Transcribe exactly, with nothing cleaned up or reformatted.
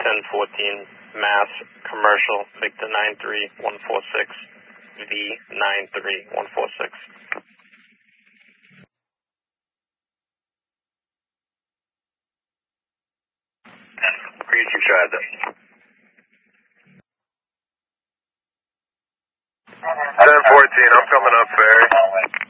ten fourteen, Mass, Commercial, Victor nine three one four six, V nine three one four six. Reach, you tried that. ten fourteen, I'm coming up, Barry.